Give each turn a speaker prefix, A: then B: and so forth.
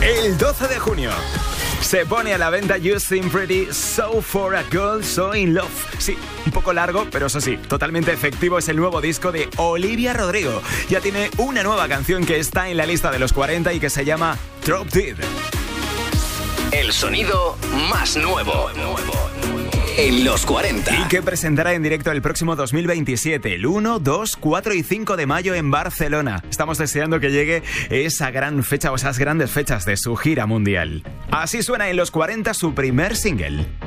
A: El 12 de junio se pone a la venta You Seem Pretty, So For A Girl, So In Love. Sí, un poco largo, pero eso sí, totalmente efectivo. Es el nuevo disco de Olivia Rodrigo. Ya tiene una nueva canción que está en la lista de los 40 y que se llama Drop Dead.
B: El sonido más nuevo en los 40.
A: Y que presentará en directo el próximo 2027, el 1, 2, 4 y 5 de mayo en Barcelona. Estamos deseando que llegue esa gran fecha o esas grandes fechas de su gira mundial. Así suena en los 40 su primer single.